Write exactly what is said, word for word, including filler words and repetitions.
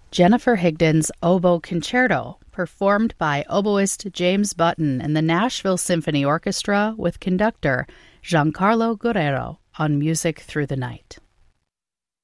Jennifer Higdon's Oboe Concerto, performed by oboist James Button and the Nashville Symphony Orchestra with conductor Giancarlo Guerrero on Music Through the Night.